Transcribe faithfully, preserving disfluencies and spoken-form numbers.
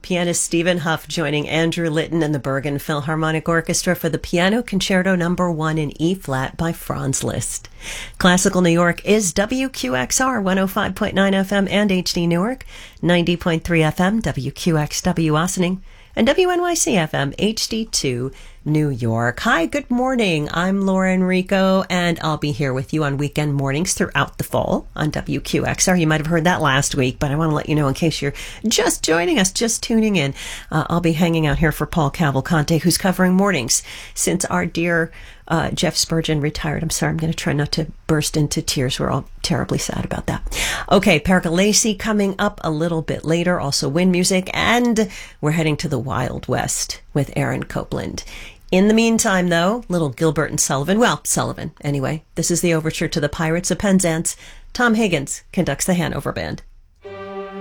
Pianist Stephen Huff joining Andrew Litton and the Bergen Philharmonic Orchestra for the Piano Concerto Number One in E-flat by Franz Liszt. Classical New York is W Q X R one oh five point nine F M and H D Newark, ninety point three F M, W Q X W Ossining, and W N Y C F M H D two New York. Hi, good morning. I'm Laura Enrico, and I'll be here with you on weekend mornings throughout the fall on W Q X R. You might have heard that last week, but I want to let you know in case you're just joining us, just tuning in. Uh, I'll be hanging out here for Paul Cavalcante, who's covering mornings since our dear uh, Jeff Spurgeon retired. I'm sorry, I'm going to try not to burst into tears. We're all terribly sad about that. Okay, Pergolesi coming up a little bit later, also wind music, and we're heading to the Wild West with Aaron Copland. In the meantime, though, little Gilbert and Sullivan, well, Sullivan, anyway. This is the overture to the Pirates of Penzance. Tom Higgins conducts the Hanover Band.